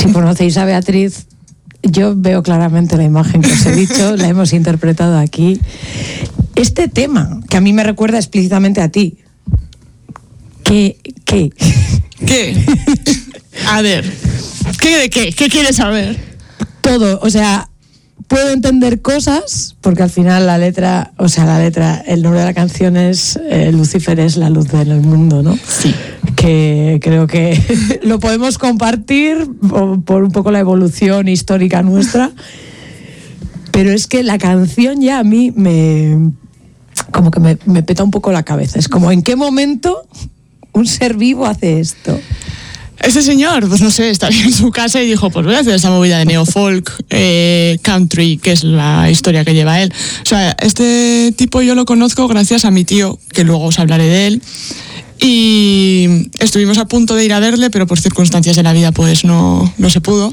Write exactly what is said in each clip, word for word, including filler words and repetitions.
Si conocéis a Beatriz, yo veo claramente la imagen que os he dicho, la hemos interpretado aquí. Este tema, que a mí me recuerda explícitamente a ti, ¿qué? ¿Qué? ¿Qué? A ver, ¿qué de qué? ¿Qué quieres saber? Todo, o sea, puedo entender cosas, porque al final la letra, o sea, la letra, el nombre de la canción es eh, Lucifer es la luz del mundo, ¿no? Sí. Que creo que lo podemos compartir por, por un poco la evolución histórica nuestra, pero es que la canción ya a mí me, como que me, me peta un poco la cabeza. Es como, ¿en qué momento un ser vivo hace esto? Ese señor, pues no sé, estaba en su casa y dijo, pues voy a hacer esa movida de neofolk, eh, country, que es la historia que lleva él. O sea, este tipo yo lo conozco gracias a mi tío, que luego os hablaré de él. Y estuvimos a punto de ir a verle, pero por circunstancias de la vida pues no, no se pudo.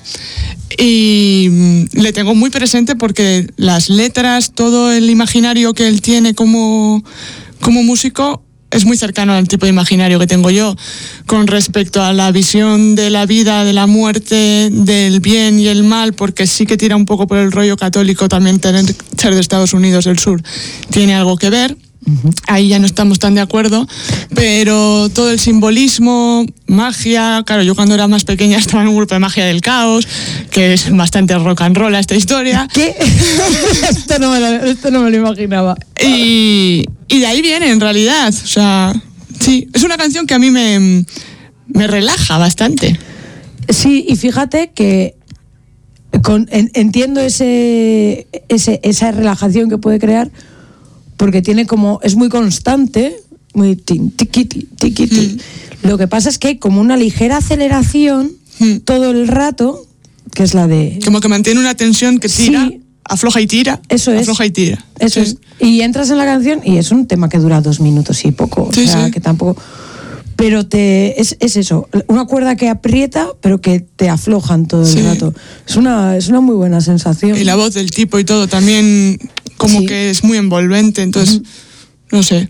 Y le tengo muy presente porque las letras, todo el imaginario que él tiene como, como músico es muy cercano al tipo de imaginario que tengo yo con respecto a la visión de la vida, de la muerte, del bien y el mal, porque sí que tira un poco por el rollo católico, también tener, ser de Estados Unidos del Sur tiene algo que ver. Uh-huh. Ahí ya no estamos tan de acuerdo, pero todo el simbolismo, magia, claro, yo cuando era más pequeña estaba en un grupo de magia del caos, que es bastante rock and roll esta historia. ¿Qué? esto, no me lo, esto no me lo imaginaba. Y, y de ahí viene en realidad, o sea, sí, es una canción que a mí me, me relaja bastante. Sí, y fíjate que con, en, entiendo ese, ese, esa relajación que puede crear, porque tiene como, es muy constante, muy tiquiti, tiquiti. Mm. Lo que pasa es que hay como una ligera aceleración mm. todo el rato, que es la de... Como que mantiene una tensión que tira, sí, afloja y tira, eso es, afloja y tira. Eso sí. es. Y entras en la canción y es un tema que dura dos minutos y poco, sí, o sea, sí. que tampoco... Pero te es, es eso, una cuerda que aprieta, pero que te aflojan todo el sí. rato. Es una, es una muy buena sensación. Y la voz del tipo y todo también... como sí. que es muy envolvente, entonces, uh-huh. no sé.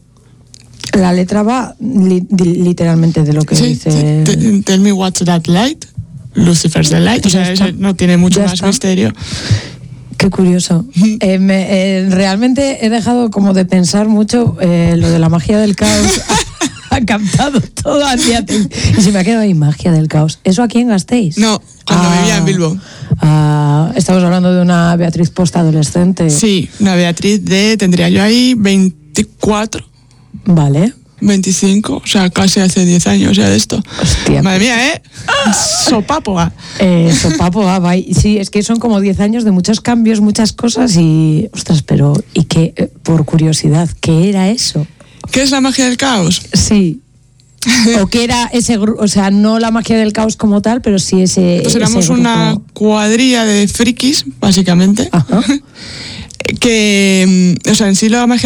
La letra va li- literalmente de lo que sí, dice... Sí. Tell me what's that light, Lucifer's the light, o sea, eso no tiene mucho ya más está. misterio. Qué curioso. Uh-huh. Eh, me, eh, realmente he dejado como de pensar mucho eh, lo de la magia del caos. Ha captado todo a día. Y se me ha quedado ahí, magia del caos. ¿Eso aquí en Gasteiz? No, cuando ah, vivía en Bilbo. Ah, estamos hablando de una Beatriz post-adolescente. Sí, una Beatriz de, tendría yo ahí veinticuatro. Vale. veinticinco, o sea, casi hace diez años ya de esto. Hostia. Madre mía, ¿eh? Sopapoa. Eh, sopapoa, va. Sí, es que son como diez años de muchos cambios, muchas cosas y... Ostras, pero... ¿Y qué? Eh, por curiosidad, ¿qué era eso? ¿Qué es la magia del caos? Sí. O que era ese grupo, o sea, no la magia del caos como tal, pero sí ese. Pues éramos ese una cuadrilla de frikis, básicamente. Ajá. Que, o sea, en sí la magia